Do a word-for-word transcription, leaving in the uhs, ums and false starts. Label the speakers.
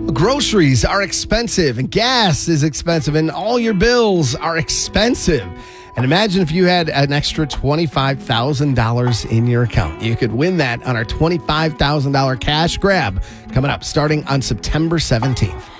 Speaker 1: Groceries are expensive and gas is expensive and all your bills are expensive. And imagine if you had an extra twenty-five thousand dollars in your account. You could win that on our twenty-five thousand dollars cash grab coming up starting on September seventeenth.